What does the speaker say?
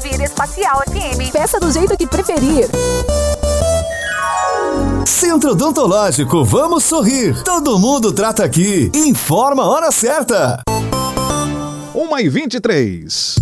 ouvir Espacial FM. Peça do jeito que preferir. Centro Odontológico, vamos sorrir. Todo mundo trata aqui. Informa a hora certa. 1h23.